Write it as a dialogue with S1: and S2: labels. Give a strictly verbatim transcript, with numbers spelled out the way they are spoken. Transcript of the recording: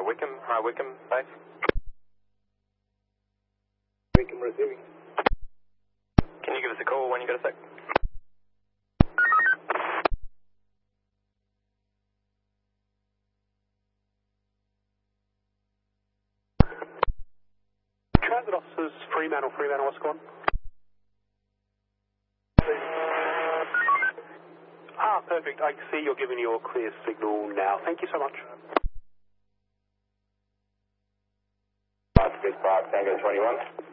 S1: Wickham, hi Wickham, base.
S2: Wickham receiving.
S1: Can you give us a call when you get a sec?
S2: Transit officers, Fremantle, Fremantle, what's going on? Ah, perfect. I see you're giving your clear signal now. Thank you so much.
S1: five six five, Tango twenty-one.